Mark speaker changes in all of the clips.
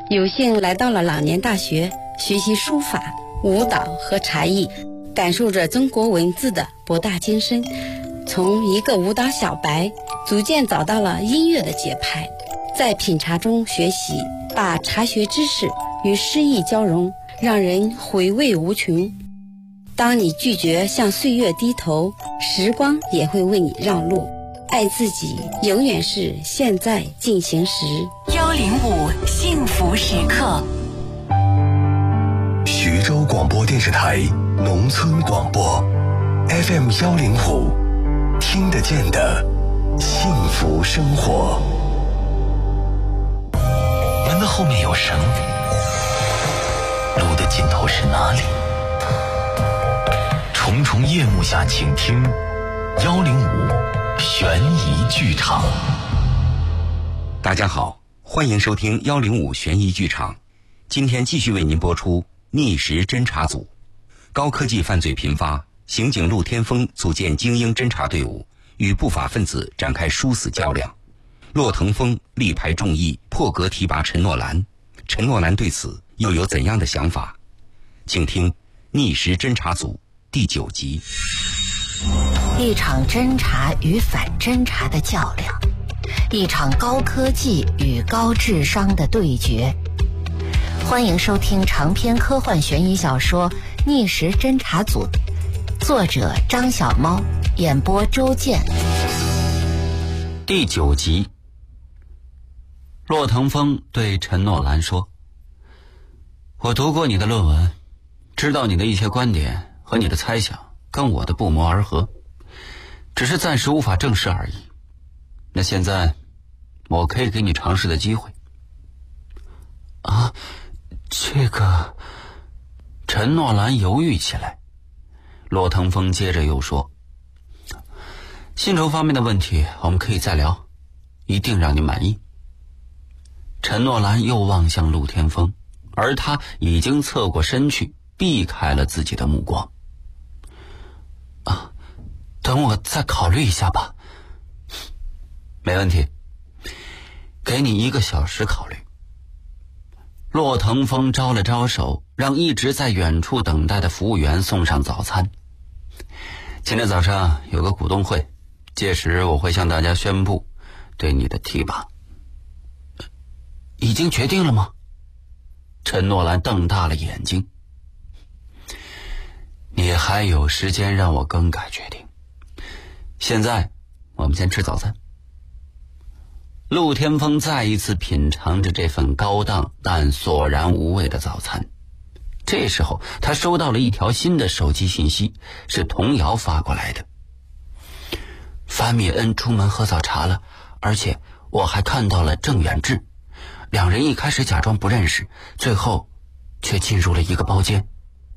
Speaker 1: 有幸来到了老年大学学习书法、舞蹈和茶艺，感受着中国文字的博大精深。从一个舞蹈小白，逐渐找到了音乐的节拍，在品茶中学习，把茶学知识与诗意交融，让人回味无穷。当你拒绝向岁月低头，时光也会为你让路。爱自己永远是现在进行时。
Speaker 2: 105幸福时刻，
Speaker 3: 徐州广播电视台农村广播 FM 105，听得见的幸福生活。
Speaker 4: 门的后面有绳，路的尽头是哪里？重重夜幕下，请听105悬疑剧场。
Speaker 5: 大家好，欢迎收听105悬疑剧场。今天继续为您播出逆时侦查组。高科技犯罪频发，刑警陆天峰组建精英侦查队伍，与不法分子展开殊死较量。骆腾峰力排众议，破格提拔陈诺兰。陈诺兰对此又有怎样的想法？请听逆时侦查组第9集。
Speaker 2: 一场侦查与反侦查的较量，一场高科技与高智商的对决。欢迎收听长篇科幻悬疑小说《逆时侦查组》，作者张小猫，演播周健。
Speaker 6: 第9集。骆腾峰对陈诺兰说：“我读过你的论文，知道你的一些观点和你的猜想跟我的不谋而合，只是暂时无法证实而已。那现在我可以给你尝试的机会。”啊，这个……陈诺兰犹豫起来。骆腾峰接着又说：“薪酬方面的问题我们可以再聊，一定让你满意。”陈诺兰又望向陆天峰，而他已经侧过身去，避开了自己的目光。等我再考虑一下吧。没问题，给你1个小时考虑。骆腾峰招了招手，让一直在远处等待的服务员送上早餐。今天早上有个股东会，届时我会向大家宣布对你的提拔。已经决定了吗？陈诺兰瞪大了眼睛。你还有时间让我更改决定。现在我们先吃早餐。陆天峰再一次品尝着这份高档但索然无味的早餐。这时候他收到了一条新的手机信息，是童瑶发过来的。樊米恩出门喝早茶了，而且我还看到了郑远志，两人一开始假装不认识，最后却进入了一个包间。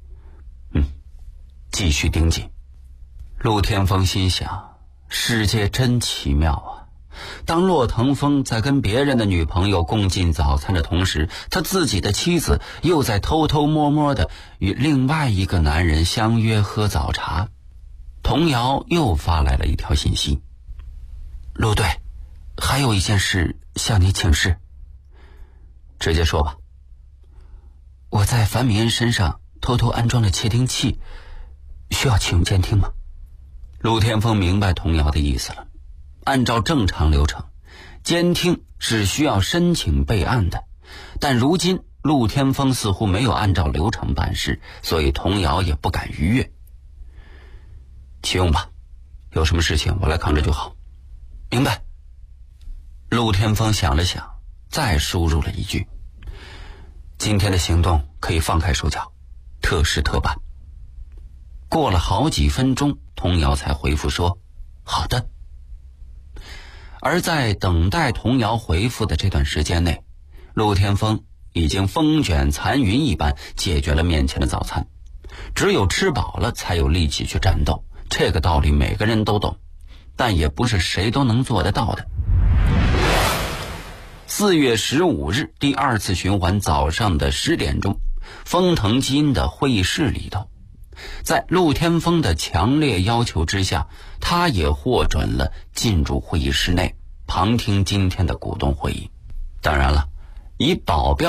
Speaker 6: 继续盯紧。陆天峰心想，世界真奇妙啊。当骆腾峰在跟别人的女朋友共进早餐的同时，他自己的妻子又在偷偷摸摸的与另外一个男人相约喝早茶。童瑶又发来了一条信息：陆队，还有一件事向你请示。直接说吧。我在樊米恩身上偷偷安装了窃听器，需要启用监听吗？陆天峰明白童瑶的意思了。按照正常流程，监听是需要申请备案的，但如今陆天峰似乎没有按照流程办事，所以童瑶也不敢逾越。启用吧，有什么事情我来扛着就好。明白。陆天峰想了想，再输入了一句：今天的行动可以放开手脚，特事特办。过了好几分钟，童瑶才回复说：好的。而在等待童瑶回复的这段时间内，陆天峰已经风卷残云一般解决了面前的早餐。只有吃饱了才有力气去战斗，这个道理每个人都懂，但也不是谁都能做得到的。4月15日第2次循环早上的10点钟，丰腾基因的会议室里头，在陆天峰的强烈要求之下，他也获准了进入会议室内旁听今天的股东会议。当然了，以保镖